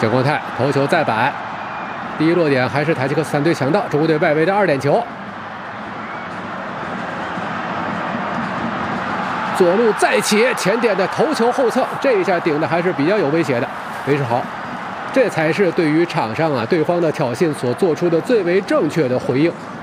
姜光泰头球再摆，第一落点还是塔吉克斯坦队抢到，中国队外围的2点球。左路再起，前点的头球后侧，这一下顶的还是比较有威胁的，为时豪。这才是对于场上对方的挑衅所做出的最为正确的回应。